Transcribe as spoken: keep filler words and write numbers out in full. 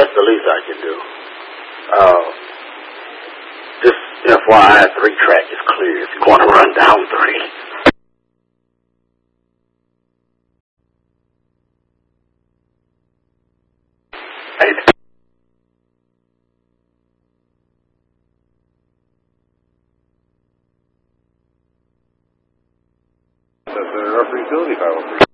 that's the least I can do. Uh, this F Y I three track is clear. If you want to run down three. That's our utility power.